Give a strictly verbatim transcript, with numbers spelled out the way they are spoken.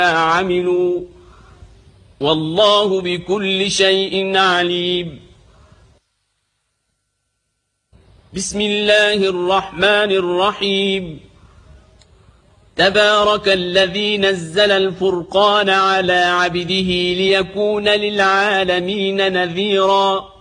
عملوا والله بكل شيء عليم. بسم الله الرحمن الرحيم. تبارك الذي نزل الفرقان على عبده ليكون للعالمين نذيرا.